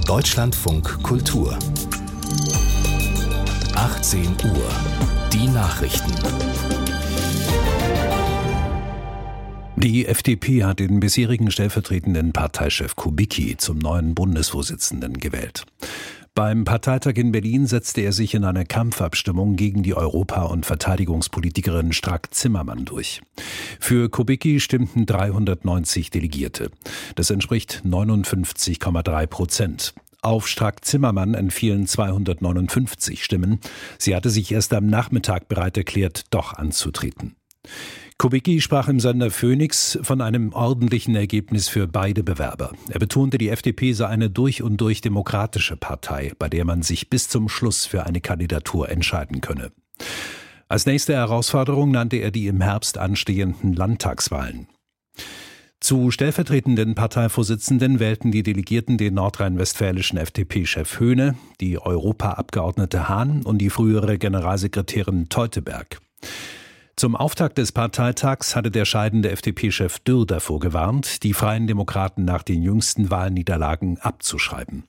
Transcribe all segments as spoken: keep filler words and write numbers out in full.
Deutschlandfunk Kultur. achtzehn Uhr. Die Nachrichten. Die F D P hat den bisherigen stellvertretenden Parteichef Kubicki zum neuen Bundesvorsitzenden gewählt. Beim Parteitag in Berlin setzte er sich in einer Kampfabstimmung gegen die Europa- und Verteidigungspolitikerin Strack-Zimmermann durch. Für Kubicki stimmten dreihundertneunzig Delegierte. Das entspricht neunundfünfzig Komma drei Prozent. Auf Strack-Zimmermann entfielen zweihundertneunundfünfzig Stimmen. Sie hatte sich erst am Nachmittag bereit erklärt, doch anzutreten. Kubicki sprach im Sender Phoenix von einem ordentlichen Ergebnis für beide Bewerber. Er betonte, die F D P sei eine durch und durch demokratische Partei, bei der man sich bis zum Schluss für eine Kandidatur entscheiden könne. Als nächste Herausforderung nannte er die im Herbst anstehenden Landtagswahlen. Zu stellvertretenden Parteivorsitzenden wählten die Delegierten den nordrhein-westfälischen F D P-Chef Höhne, die Europaabgeordnete Hahn und die frühere Generalsekretärin Teuteberg. Zum Auftakt des Parteitags hatte der scheidende F D P-Chef Dürr davor gewarnt, die Freien Demokraten nach den jüngsten Wahlniederlagen abzuschreiben.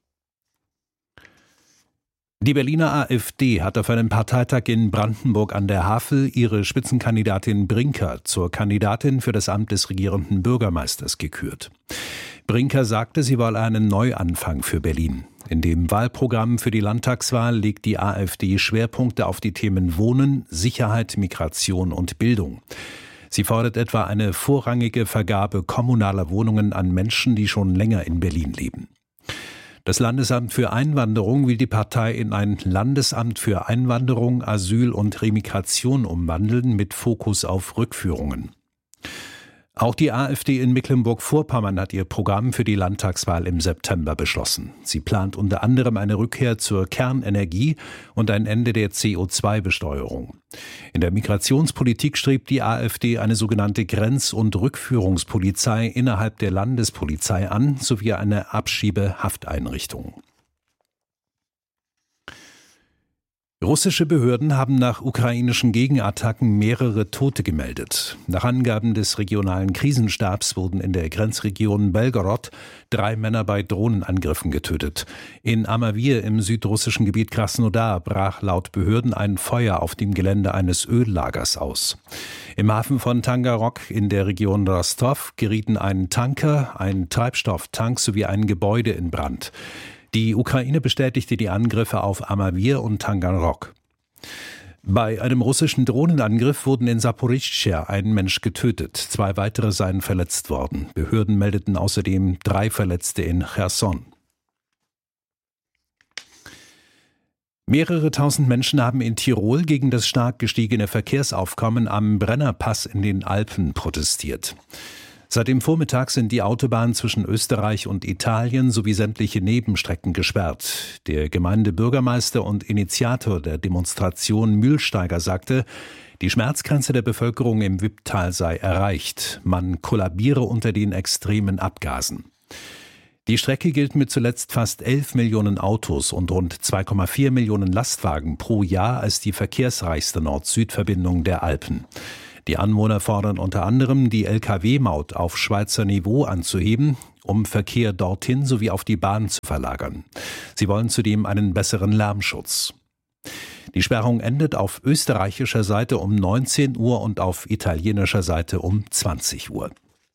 Die Berliner AfD hat auf einem Parteitag in Brandenburg an der Havel ihre Spitzenkandidatin Brinker zur Kandidatin für das Amt des regierenden Bürgermeisters gekürt. Brinker sagte, sie wolle einen Neuanfang für Berlin. In dem Wahlprogramm für die Landtagswahl legt die AfD Schwerpunkte auf die Themen Wohnen, Sicherheit, Migration und Bildung. Sie fordert etwa eine vorrangige Vergabe kommunaler Wohnungen an Menschen, die schon länger in Berlin leben. Das Landesamt für Einwanderung will die Partei in ein Landesamt für Einwanderung, Asyl und Remigration umwandeln mit Fokus auf Rückführungen. Auch die AfD in Mecklenburg-Vorpommern hat ihr Programm für die Landtagswahl im September beschlossen. Sie plant unter anderem eine Rückkehr zur Kernenergie und ein Ende der C O zwei Besteuerung. In der Migrationspolitik strebt die AfD eine sogenannte Grenz- und Rückführungspolizei innerhalb der Landespolizei an, sowie eine Abschiebehafteinrichtung. Russische Behörden haben nach ukrainischen Gegenattacken mehrere Tote gemeldet. Nach Angaben des regionalen Krisenstabs wurden in der Grenzregion Belgorod drei Männer bei Drohnenangriffen getötet. In Amawir im südrussischen Gebiet Krasnodar brach laut Behörden ein Feuer auf dem Gelände eines Öllagers aus. Im Hafen von Tangarok in der Region Rostov gerieten ein Tanker, ein Treibstofftank sowie ein Gebäude in Brand. Die Ukraine bestätigte die Angriffe auf Amawir und Tangarok. Bei einem russischen Drohnenangriff wurden in Saporischschja ein Mensch getötet, zwei weitere seien verletzt worden. Behörden meldeten außerdem drei Verletzte in Cherson. Mehrere tausend Menschen haben in Tirol gegen das stark gestiegene Verkehrsaufkommen am Brennerpass in den Alpen protestiert. Seit dem Vormittag sind die Autobahnen zwischen Österreich und Italien sowie sämtliche Nebenstrecken gesperrt. Der Gemeindebürgermeister und Initiator der Demonstration Mühlsteiger sagte, die Schmerzgrenze der Bevölkerung im Wipptal sei erreicht. Man kollabiere unter den extremen Abgasen. Die Strecke gilt mit zuletzt fast elf Millionen Autos und rund zwei Komma vier Millionen Lastwagen pro Jahr als die verkehrsreichste Nord-Süd-Verbindung der Alpen. Die Anwohner fordern unter anderem, die L K W-Maut auf Schweizer Niveau anzuheben, um Verkehr dorthin sowie auf die Bahn zu verlagern. Sie wollen zudem einen besseren Lärmschutz. Die Sperrung endet auf österreichischer Seite um neunzehn Uhr und auf italienischer Seite um zwanzig Uhr.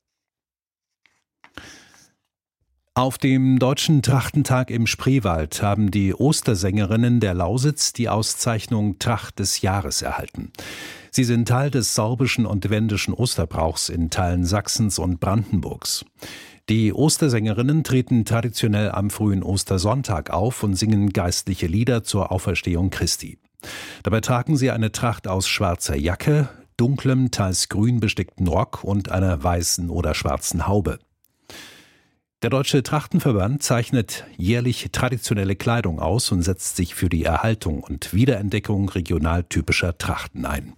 Auf dem Deutschen Trachtentag im Spreewald haben die Ostersängerinnen der Lausitz die Auszeichnung Tracht des Jahres erhalten. Sie sind Teil des sorbischen und wendischen Osterbrauchs in Teilen Sachsens und Brandenburgs. Die Ostersängerinnen treten traditionell am frühen Ostersonntag auf und singen geistliche Lieder zur Auferstehung Christi. Dabei tragen sie eine Tracht aus schwarzer Jacke, dunklem, teils grün bestickten Rock und einer weißen oder schwarzen Haube. Der Deutsche Trachtenverband zeichnet jährlich traditionelle Kleidung aus und setzt sich für die Erhaltung und Wiederentdeckung regionaltypischer Trachten ein.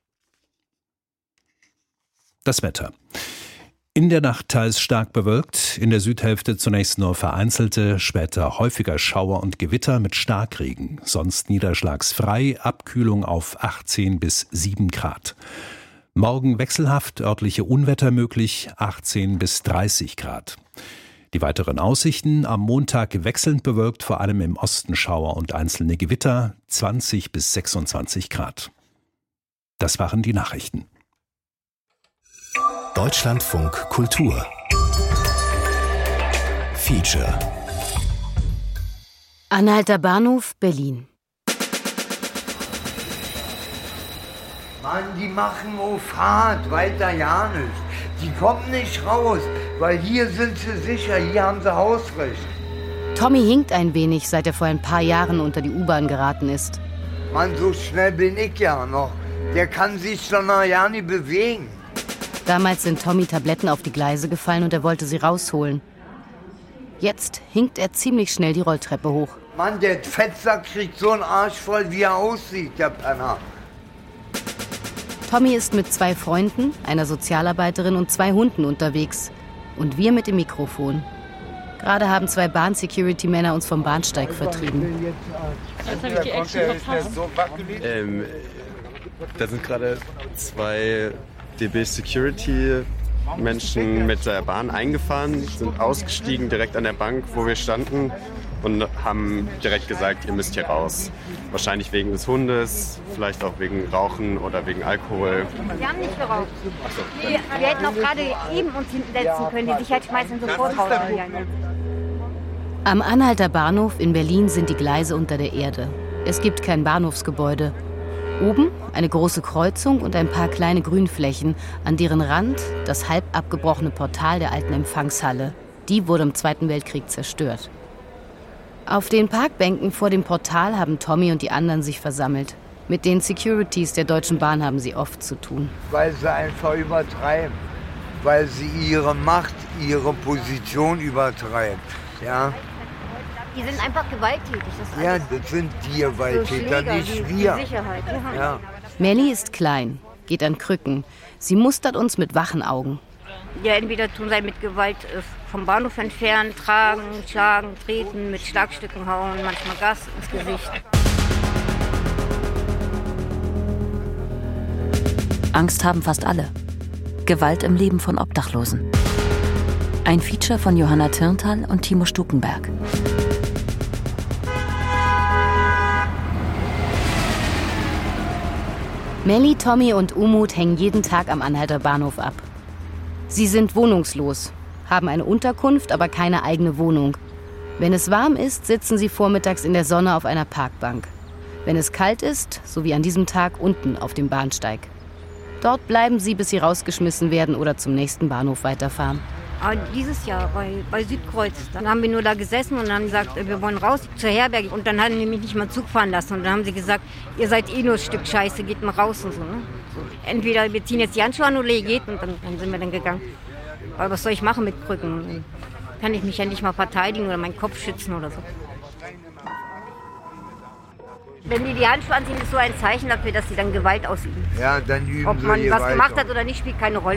Das Wetter. In der Nacht teils stark bewölkt, in der Südhälfte zunächst nur vereinzelte, später häufiger Schauer und Gewitter mit Starkregen, sonst niederschlagsfrei, Abkühlung auf achtzehn bis sieben Grad. Morgen wechselhaft, örtliche Unwetter möglich, achtzehn bis dreißig Grad. Die weiteren Aussichten: am Montag wechselnd bewölkt, vor allem im Osten Schauer und einzelne Gewitter, zwanzig bis sechsundzwanzig Grad. Das waren die Nachrichten. Deutschlandfunk Kultur Feature. Anhalter Bahnhof, Berlin. Mann, die machen auf Fahrt, weiter ja nicht. Die kommen nicht raus, weil hier sind sie sicher, hier haben sie Hausrecht. Tommy hinkt ein wenig, seit er vor ein paar Jahren unter die U-Bahn geraten ist. Mann, so schnell bin ich ja noch. Der kann sich doch noch ja nicht bewegen. Damals sind Tommy Tabletten auf die Gleise gefallen und er wollte sie rausholen. Jetzt hinkt er ziemlich schnell die Rolltreppe hoch. Mann, der Fettsack kriegt so einen Arsch voll, wie er aussieht, der Penner. Tommy ist mit zwei Freunden, einer Sozialarbeiterin und zwei Hunden unterwegs. Und wir mit dem Mikrofon. Gerade haben zwei Bahn-Security-Männer uns vom Bahnsteig vertrieben. Jetzt habe ich die Action verpasst. Ähm, da sind gerade zwei D B-Security-Menschen mit der Bahn eingefahren, sind ausgestiegen direkt an der Bank, wo wir standen, und haben direkt gesagt, ihr müsst hier raus. Wahrscheinlich wegen des Hundes, vielleicht auch wegen Rauchen oder wegen Alkohol. Wir haben nicht geraucht. Wir, wir hätten auch gerade eben uns hinsetzen können. Die Sicherheitsschmeißen sofort rausgegangen. Am Anhalter Bahnhof in Berlin sind die Gleise unter der Erde. Es gibt kein Bahnhofsgebäude. Oben eine große Kreuzung und ein paar kleine Grünflächen, an deren Rand das halb abgebrochene Portal der alten Empfangshalle. Die wurde im Zweiten Weltkrieg zerstört. Auf den Parkbänken vor dem Portal haben Tommy und die anderen sich versammelt. Mit den Securities der Deutschen Bahn haben sie oft zu tun. Weil sie einfach übertreiben. Weil sie ihre Macht, ihre Position übertreiben. Ja, Die sind einfach gewalttätig. Das ist ja alles das sind die so Gewalttäter, Schläger, nicht die, wir. Die Sicherheit. Ja. Ja. Melli ist klein, geht an Krücken. Sie mustert uns mit wachen Augen. Ja, entweder tun sie mit Gewalt äh, vom Bahnhof entfernen, tragen, schlagen, treten, mit Schlagstücken hauen, manchmal Gas ins Gesicht. Angst haben fast alle. Gewalt im Leben von Obdachlosen. Ein Feature von Johanna Tyrntal und Timo Stukenberg. Melli, Tommy und Umut hängen jeden Tag am Anhalter Bahnhof ab. Sie sind wohnungslos, haben eine Unterkunft, aber keine eigene Wohnung. Wenn es warm ist, sitzen sie vormittags in der Sonne auf einer Parkbank. Wenn es kalt ist, so wie an diesem Tag, unten auf dem Bahnsteig. Dort bleiben sie, bis sie rausgeschmissen werden oder zum nächsten Bahnhof weiterfahren. Aber dieses Jahr bei, bei Südkreuz, dann haben wir nur da gesessen und haben gesagt, wir wollen raus zur Herberge. Und dann haben die mich nicht mal Zug fahren lassen. Und dann haben sie gesagt, ihr seid eh nur ein Stück Scheiße, geht mal raus und so. Ne? Entweder wir ziehen jetzt die Handschuhe an oder ihr geht, und dann, dann sind wir dann gegangen. Aber was soll ich machen mit Krücken? Kann ich mich ja nicht mal verteidigen oder meinen Kopf schützen oder so. Wenn die die Handschuhe anziehen, ist so ein Zeichen dafür, dass sie dann Gewalt ausüben. Ja, dann üben Ob sie man was Gewalt gemacht aus. hat oder nicht, spielt keine Rolle.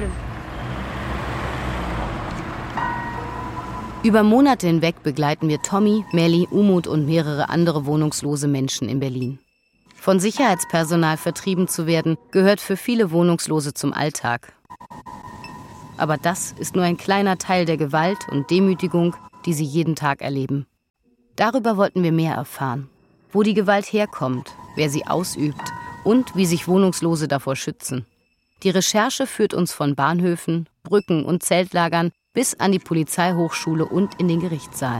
Über Monate hinweg begleiten wir Tommy, Melli, Umut und mehrere andere wohnungslose Menschen in Berlin. Von Sicherheitspersonal vertrieben zu werden, gehört für viele Wohnungslose zum Alltag. Aber das ist nur ein kleiner Teil der Gewalt und Demütigung, die sie jeden Tag erleben. Darüber wollten wir mehr erfahren. Wo die Gewalt herkommt, wer sie ausübt und wie sich Wohnungslose davor schützen. Die Recherche führt uns von Bahnhöfen, Brücken und Zeltlagern bis an die Polizeihochschule und in den Gerichtssaal.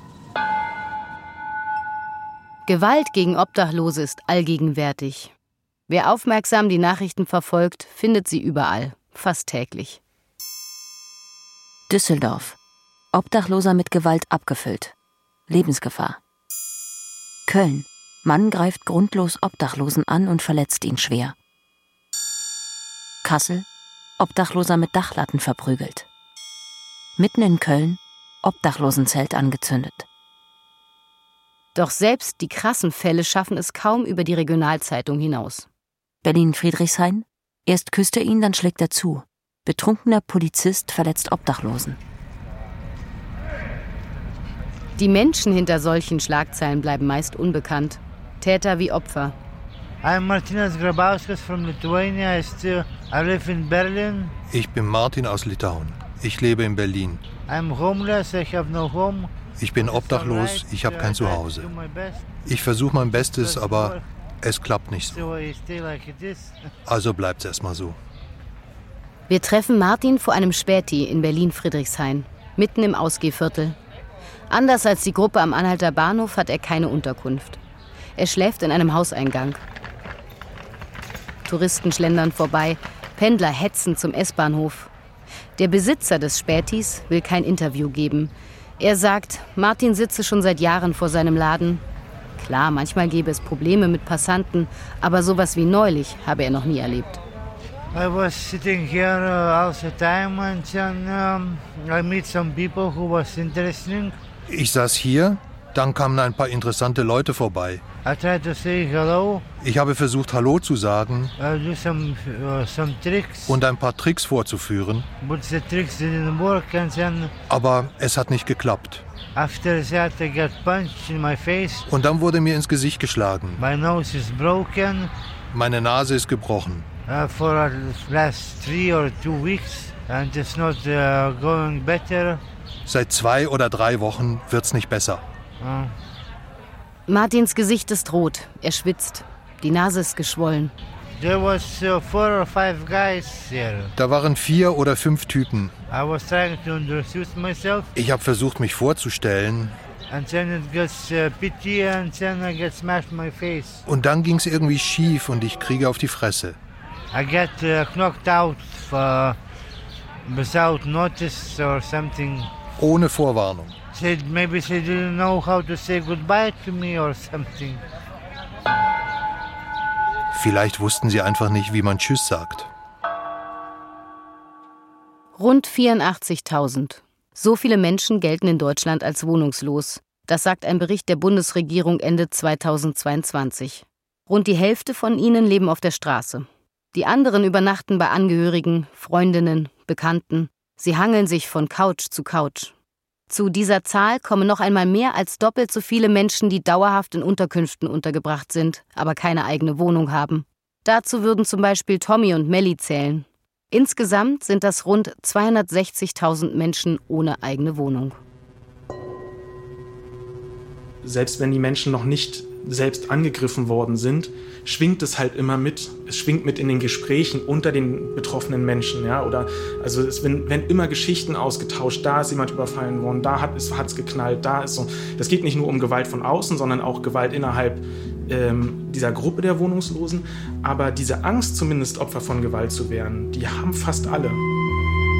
Gewalt gegen Obdachlose ist allgegenwärtig. Wer aufmerksam die Nachrichten verfolgt, findet sie überall, fast täglich. Düsseldorf. Obdachloser mit Gewalt abgefüllt. Lebensgefahr. Köln. Mann greift grundlos Obdachlosen an und verletzt ihn schwer. Kassel. Obdachloser mit Dachlatten verprügelt. Mitten in Köln. Obdachlosenzelt angezündet. Doch selbst die krassen Fälle schaffen es kaum über die Regionalzeitung hinaus. Berlin-Friedrichshain. Erst küsst er ihn, dann schlägt er zu. Betrunkener Polizist verletzt Obdachlosen. Die Menschen hinter solchen Schlagzeilen bleiben meist unbekannt. Täter wie Opfer. I'm Martinas Grabauskas from Lithuania. I still I live in Berlin. Ich bin Martin aus Litauen. Ich lebe in Berlin. I'm homeless, I have no home. Ich bin obdachlos, ich habe kein Zuhause. Ich versuche mein Bestes, aber es klappt nicht so. Also bleibt's erstmal so. Wir treffen Martin vor einem Späti in Berlin-Friedrichshain, mitten im Ausgehviertel. Anders als die Gruppe am Anhalter Bahnhof hat er keine Unterkunft. Er schläft in einem Hauseingang. Touristen schlendern vorbei, Pendler hetzen zum S-Bahnhof. Der Besitzer des Spätis will kein Interview geben. Er sagt, Martin sitze schon seit Jahren vor seinem Laden. Klar, manchmal gäbe es Probleme mit Passanten, aber sowas wie neulich habe er noch nie erlebt. I was sitting here uh, all the time and then um, I meet some people who was interesting. Ich saß hier, dann kamen ein paar interessante Leute vorbei. I tried to say hello. Ich habe versucht, Hallo zu sagen I do some, uh, some tricks. Und ein paar Tricks vorzuführen. But the tricks didn't work and then Aber es hat nicht geklappt. after that I got punched in my face. Und dann wurde mir ins Gesicht geschlagen. My nose is broken. Meine Nase ist gebrochen. Uh, for the last three or two weeks and it's not uh, going better. Seit zwei oder drei Wochen wird's nicht besser. Uh. Martins Gesicht ist rot, er schwitzt, die Nase ist geschwollen. There was uh, four or five guys here. Da waren vier oder fünf Typen. I was trying to introduce myself. Ich habe versucht, mich vorzustellen. And then it gets uh, pity and then I get smashed in my face. Und dann ging's irgendwie schief und ich kriege auf die Fresse. I get uh, knocked out uh, without notice or something. Ohne Vorwarnung. Said maybe they didn't know how to say goodbye to me or something. Vielleicht wussten sie einfach nicht, wie man Tschüss sagt. Rund vierundachtzigtausend. So viele Menschen gelten in Deutschland als wohnungslos. Das sagt ein Bericht der Bundesregierung Ende zweitausendzweiundzwanzig. Rund die Hälfte von ihnen leben auf der Straße. Die anderen übernachten bei Angehörigen, Freundinnen, Bekannten. Sie hangeln sich von Couch zu Couch. Zu dieser Zahl kommen noch einmal mehr als doppelt so viele Menschen, die dauerhaft in Unterkünften untergebracht sind, aber keine eigene Wohnung haben. Dazu würden zum Beispiel Tommy und Melli zählen. Insgesamt sind das rund zweihundertsechzigtausend Menschen ohne eigene Wohnung. Selbst wenn die Menschen noch nicht selbst angegriffen worden sind, schwingt es halt immer mit. Es schwingt mit in den Gesprächen unter den betroffenen Menschen. Ja? Oder, also es werden, werden immer Geschichten ausgetauscht. Da ist jemand überfallen worden, da hat es hat's geknallt, da ist so. Das geht nicht nur um Gewalt von außen, sondern auch Gewalt innerhalb ähm, dieser Gruppe der Wohnungslosen. Aber diese Angst, zumindest Opfer von Gewalt zu werden, die haben fast alle.